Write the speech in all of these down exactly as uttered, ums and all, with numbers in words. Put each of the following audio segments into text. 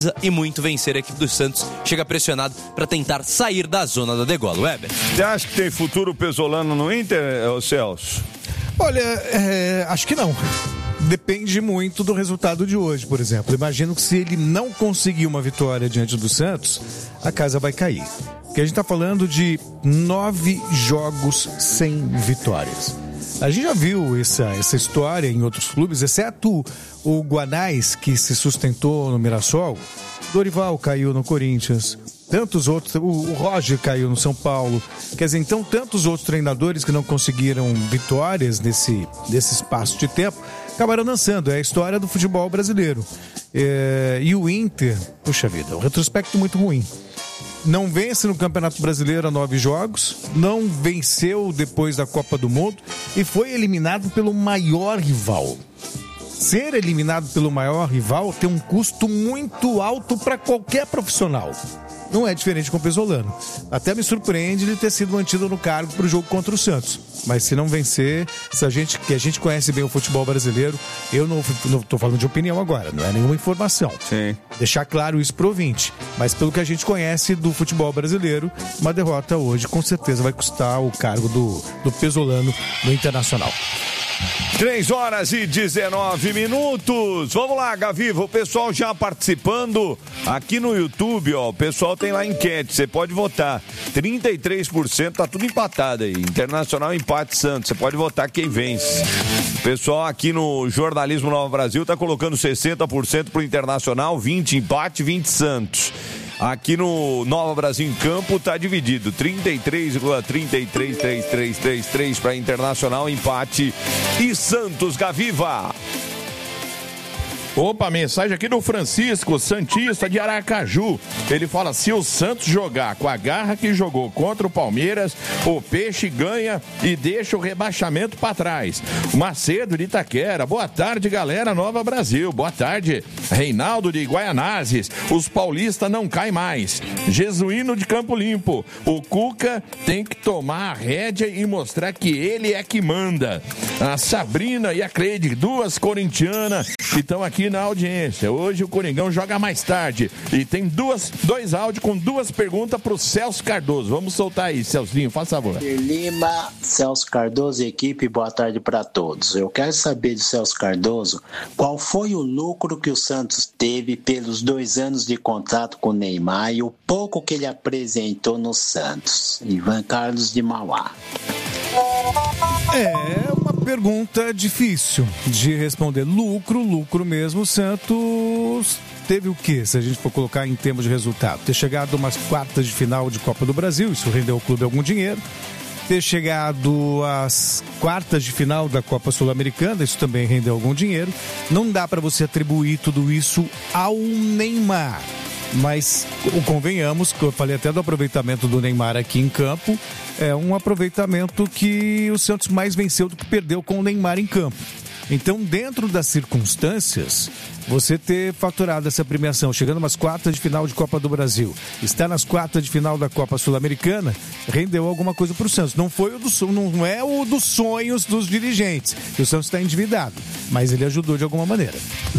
e muito vencer. A equipe do Santos chega pressionado para tentar sair da zona da degola. Weber. Você acha que tem futuro Pesolano no Inter, Celso? Olha, é, acho que não. Depende muito do resultado de hoje, por exemplo. Imagino que se ele não conseguir uma vitória diante do Santos, a casa vai cair. Porque a gente está falando de nove jogos sem vitórias. A gente já viu essa, essa história em outros clubes, exceto o Guanais, que se sustentou no Mirassol. Dorival caiu no Corinthians, tantos outros, o, o Roger caiu no São Paulo. Quer dizer, então, tantos outros treinadores que não conseguiram vitórias nesse, nesse espaço de tempo, acabaram dançando. É a história do futebol brasileiro. É, e o Inter, puxa vida, um retrospecto muito ruim. Não vence no Campeonato Brasileiro há nove jogos, não venceu depois da Copa do Mundo e foi eliminado pelo maior rival. Ser eliminado pelo maior rival tem um custo muito alto para qualquer profissional. Não é diferente com o Pesolano. Até me surpreende ele ter sido mantido no cargo para o jogo contra o Santos. Mas se não vencer, se a gente, que a gente conhece bem o futebol brasileiro, eu não estou falando de opinião agora, não é nenhuma informação. Sim. Deixar claro isso pro ouvinte. Mas pelo que a gente conhece do futebol brasileiro, uma derrota hoje com certeza vai custar o cargo do, do Pesolano no Internacional. três horas e dezenove minutos. Vamos lá, Gaviva, o pessoal já participando aqui no YouTube, ó. O pessoal tem lá enquete, você pode votar. trinta e três por cento, tá tudo empatado aí. Internacional, empate, Santos. Você pode votar quem vence. O pessoal aqui no Jornalismo Nova Brasil tá colocando sessenta por cento pro Internacional, vinte empate, vinte Santos. Aqui no Nova Brasil em Campo tá dividido, trinta e três vírgula trinta e três três três três três para Internacional, empate e Santos. Gaviva. Opa, mensagem aqui do Francisco, santista de Aracaju. Ele fala, se o Santos jogar com a garra que jogou contra o Palmeiras, o Peixe ganha e deixa o rebaixamento para trás. Macedo de Itaquera, boa tarde, galera Nova Brasil. Boa tarde, Reinaldo de Guaianazes. Os paulistas não caem mais. Jesuíno de Campo Limpo, o Cuca tem que tomar a rédea e mostrar que ele é que manda. A Sabrina e a Cleide, duas corintianas que estão aqui na audiência. Hoje o Coringão joga mais tarde e tem duas, dois áudios com duas perguntas pro Celso Cardoso. Vamos soltar aí, Celcinho, faça favor. Lima, Celso Cardoso e equipe, boa tarde para todos. Eu quero saber do Celso Cardoso qual foi o lucro que o Santos teve pelos dois anos de contrato com o Neymar e o pouco que ele apresentou no Santos. Ivan Carlos de Mauá. É uma pergunta difícil de responder. Lucro, lucro mesmo. O Santos teve o quê? Se a gente for colocar em termos de resultado, ter chegado a umas quartas de final de Copa do Brasil, isso rendeu ao clube algum dinheiro. Ter chegado às quartas de final da Copa Sul-Americana, isso também rendeu algum dinheiro. Não dá para você atribuir tudo isso ao Neymar. Mas convenhamos, que eu falei até do aproveitamento do Neymar aqui em campo, é um aproveitamento que o Santos mais venceu do que perdeu com o Neymar em campo. Então, dentro das circunstâncias, você ter faturado essa premiação, chegando umas quartas de final de Copa do Brasil, estar nas quartas de final da Copa Sul-Americana, rendeu alguma coisa para o Santos. Não foi o do, não é o dos sonhos dos dirigentes, que o Santos está endividado, mas ele ajudou de alguma maneira.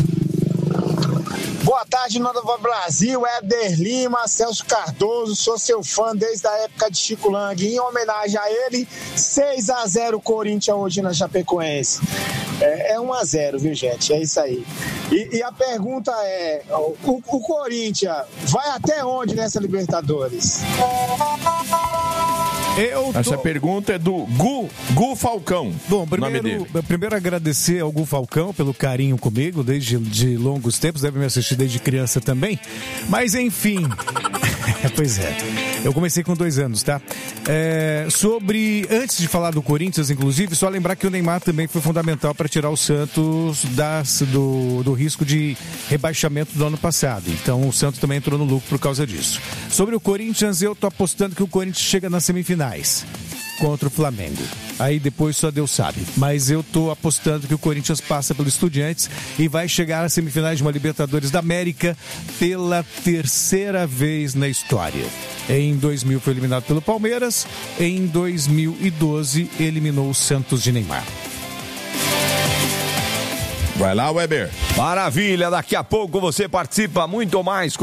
Boa tarde, Nova Brasil, Éder Lima, Celso Cardoso, sou seu fã desde a época de Chico Lang. Em homenagem a ele, seis a zero Corinthians hoje na Chapecoense. É, é um a zero, viu, gente? É isso aí. E, e a pergunta é, o, o Corinthians vai até onde nessa Libertadores? Eu tô... Essa pergunta é do Gu, Gu Falcão. Bom, primeiro, primeiro agradecer ao Gu Falcão pelo carinho comigo desde de longos tempos, deve me assistir desde criança também, mas enfim, pois é, eu comecei com dois anos, tá? É, sobre, antes de falar do Corinthians, inclusive, só lembrar que o Neymar também foi fundamental para tirar o Santos das, do, do risco de rebaixamento do ano passado, então o Santos também entrou no lucro por causa disso. Sobre o Corinthians, eu tô apostando que o Corinthians chega nas semifinais contra o Flamengo. Aí depois só Deus sabe. Mas eu tô apostando que o Corinthians passa pelo Estudiantes e vai chegar às semifinais de uma Libertadores da América pela terceira vez na história. Em dois mil foi eliminado pelo Palmeiras, em dois mil e doze eliminou o Santos de Neymar. Vai lá, Weber. Maravilha, daqui a pouco você participa muito mais